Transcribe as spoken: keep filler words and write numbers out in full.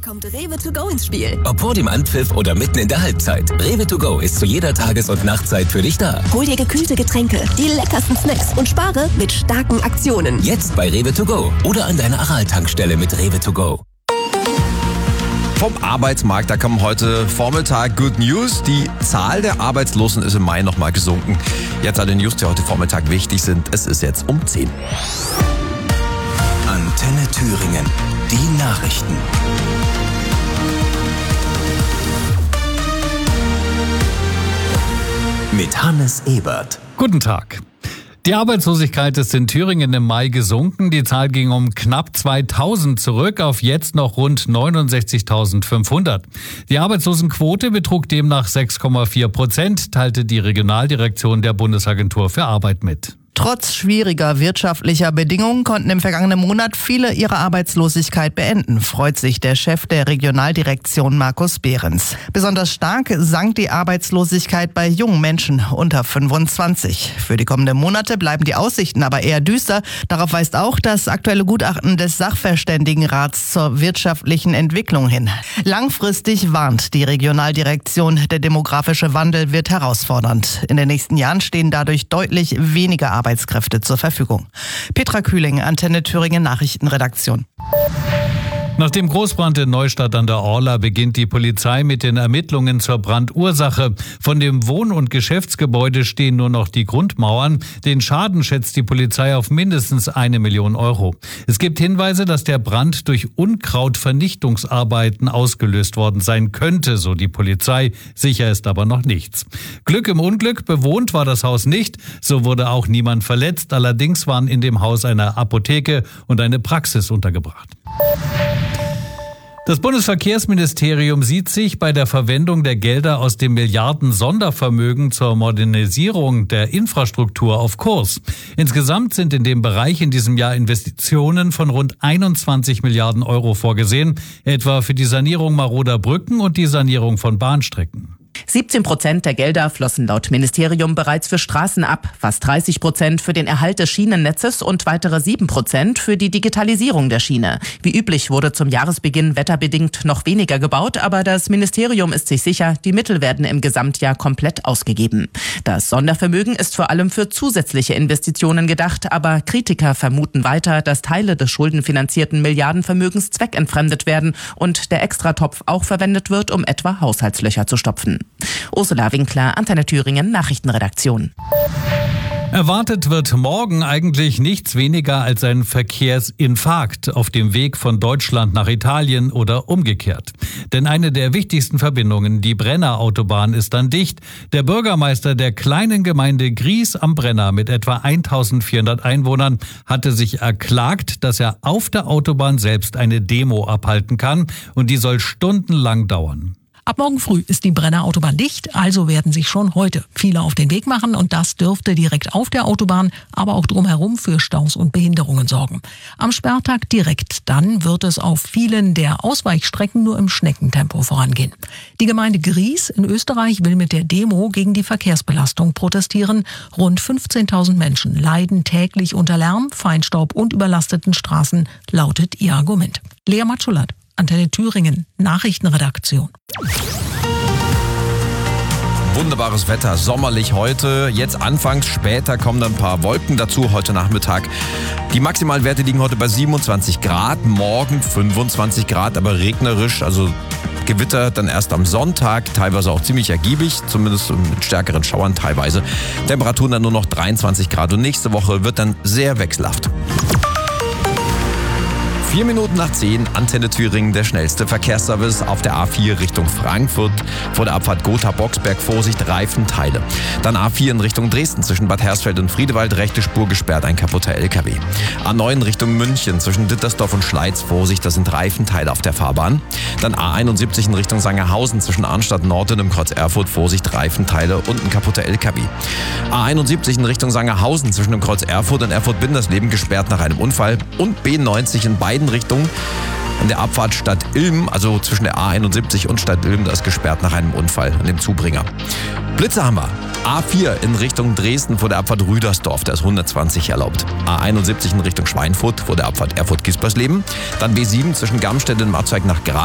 kommt Rewe to go ins Spiel. Ob vor dem Anpfiff oder mitten in der Halbzeit, Rewe to go ist zu jeder Tages- und Nachtzeit für dich da. Hol dir gekühlte Getränke, die leckersten Snacks und spare mit starken Aktionen. Jetzt bei Rewe to go oder an deiner Aral-Tankstelle mit Rewe to go. Vom Arbeitsmarkt, da kommen heute Vormittag Good News. Die Zahl der Arbeitslosen ist im Mai nochmal gesunken. Jetzt alle News, die heute Vormittag wichtig sind. Es ist jetzt um zehn. Antenne Thüringen, die Nachrichten. Mit Hannes Ebert. Guten Tag. Die Arbeitslosigkeit ist in Thüringen im Mai gesunken. Die Zahl ging um knapp zweitausend zurück auf jetzt noch rund neunundsechzigtausendfünfhundert. Die Arbeitslosenquote betrug demnach sechs Komma vier Prozent, teilte die Regionaldirektion der Bundesagentur für Arbeit mit. Trotz schwieriger wirtschaftlicher Bedingungen konnten im vergangenen Monat viele ihre Arbeitslosigkeit beenden, freut sich der Chef der Regionaldirektion Markus Behrens. Besonders stark sank die Arbeitslosigkeit bei jungen Menschen unter fünfundzwanzig. Für die kommenden Monate bleiben die Aussichten aber eher düster. Darauf weist auch das aktuelle Gutachten des Sachverständigenrats zur wirtschaftlichen Entwicklung hin. Langfristig warnt die Regionaldirektion, der demografische Wandel wird herausfordernd. In den nächsten Jahren stehen dadurch deutlich weniger Arbeitsplätze Arbeitskräfte zur Verfügung. Petra Kühling, Antenne Thüringen Nachrichtenredaktion. Nach dem Großbrand in Neustadt an der Orla beginnt die Polizei mit den Ermittlungen zur Brandursache. Von dem Wohn- und Geschäftsgebäude stehen nur noch die Grundmauern. Den Schaden schätzt die Polizei auf mindestens eine Million Euro. Es gibt Hinweise, dass der Brand durch Unkrautvernichtungsarbeiten ausgelöst worden sein könnte, so die Polizei. Sicher ist aber noch nichts. Glück im Unglück, bewohnt war das Haus nicht. So wurde auch niemand verletzt. Allerdings waren in dem Haus eine Apotheke und eine Praxis untergebracht. Das Bundesverkehrsministerium sieht sich bei der Verwendung der Gelder aus dem Milliarden-Sondervermögen zur Modernisierung der Infrastruktur auf Kurs. Insgesamt sind in dem Bereich in diesem Jahr Investitionen von rund einundzwanzig Milliarden Euro vorgesehen, etwa für die Sanierung maroder Brücken und die Sanierung von Bahnstrecken. siebzehn Prozent der Gelder flossen laut Ministerium bereits für Straßen ab, fast dreißig Prozent für den Erhalt des Schienennetzes und weitere sieben Prozent für die Digitalisierung der Schiene. Wie üblich wurde zum Jahresbeginn wetterbedingt noch weniger gebaut, aber das Ministerium ist sich sicher, die Mittel werden im Gesamtjahr komplett ausgegeben. Das Sondervermögen ist vor allem für zusätzliche Investitionen gedacht, aber Kritiker vermuten weiter, dass Teile des schuldenfinanzierten Milliardenvermögens zweckentfremdet werden und der Extratopf auch verwendet wird, um etwa Haushaltslöcher zu stopfen. Ursula Winkler, Antenne Thüringen, Nachrichtenredaktion. Erwartet wird morgen eigentlich nichts weniger als ein Verkehrsinfarkt auf dem Weg von Deutschland nach Italien oder umgekehrt. Denn eine der wichtigsten Verbindungen, die Brenner-Autobahn, ist dann dicht. Der Bürgermeister der kleinen Gemeinde Gries am Brenner mit etwa eintausendvierhundert Einwohnern hatte sich erklagt, dass er auf der Autobahn selbst eine Demo abhalten kann und die soll stundenlang dauern. Ab morgen früh ist die Brenner Autobahn dicht, also werden sich schon heute viele auf den Weg machen und das dürfte direkt auf der Autobahn, aber auch drumherum für Staus und Behinderungen sorgen. Am Sperrtag direkt dann wird es auf vielen der Ausweichstrecken nur im Schneckentempo vorangehen. Die Gemeinde Gries in Österreich will mit der Demo gegen die Verkehrsbelastung protestieren. Rund fünfzehntausend Menschen leiden täglich unter Lärm, Feinstaub und überlasteten Straßen, lautet ihr Argument. Lea Matschulat, Antenne Thüringen, Nachrichtenredaktion. Wunderbares Wetter, sommerlich heute. Jetzt anfangs, später kommen dann ein paar Wolken dazu heute Nachmittag. Die maximalen Werte liegen heute bei siebenundzwanzig Grad, morgen fünfundzwanzig Grad, aber regnerisch, also Gewitter dann erst am Sonntag, teilweise auch ziemlich ergiebig, zumindest mit stärkeren Schauern teilweise. Temperaturen dann nur noch dreiundzwanzig Grad und nächste Woche wird dann sehr wechselhaft. Vier Minuten nach zehn, Antenne Thüringen, der schnellste Verkehrsservice auf der A vier Richtung Frankfurt. Vor der Abfahrt Gotha-Boxberg, Vorsicht, Reifenteile. Dann A vier in Richtung Dresden, zwischen Bad Hersfeld und Friedewald, rechte Spur gesperrt, ein kaputter L K W. A neun Richtung München, zwischen Dittersdorf und Schleiz, Vorsicht, das sind Reifenteile auf der Fahrbahn. Dann A einundsiebzig in Richtung Sangerhausen, zwischen Arnstadt Nord und dem Kreuz Erfurt, Vorsicht, Reifenteile und ein kaputter L K W. A einundsiebzig in Richtung Sangerhausen, zwischen dem Kreuz Erfurt und Erfurt-Bindersleben, gesperrt nach einem Unfall. Und B neunzig in beiden Richtungen. In der Abfahrt Stadt Ilm, also zwischen der A einundsiebzig und Stadt Ilm, da ist gesperrt nach einem Unfall an dem Zubringer. Blitze haben wir. A vier in Richtung Dresden vor der Abfahrt Rüdersdorf, da ist hundertzwanzig erlaubt. A einundsiebzig in Richtung Schweinfurt vor der Abfahrt Erfurt-Gispersleben. Dann B sieben zwischen Gamstedt und Marzweig nach Graz.